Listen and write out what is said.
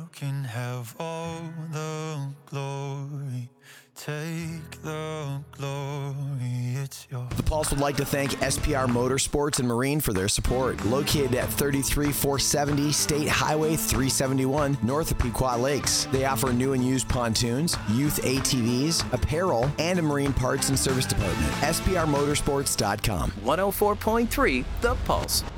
can have all the glory. Take the glory, it's yours. The Pulse would like to thank SPR Motorsports and Marine for their support. Located at 33470 State Highway 371, north of Pequot Lakes. They offer new and used pontoons, youth ATVs, apparel, and a marine parts and service department. SPRmotorsports.com. 104.3 The Pulse.